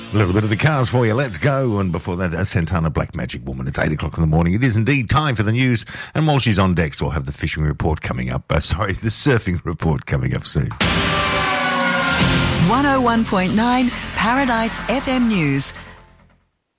A little bit of the Cars for you. Let's go. And before that, Santana Black Magic Woman. It's 8 o'clock in the morning. It is indeed time for the news. And while she's on decks, we'll have the fishing report coming up. The surfing report coming up soon. 101.9 Paradise FM News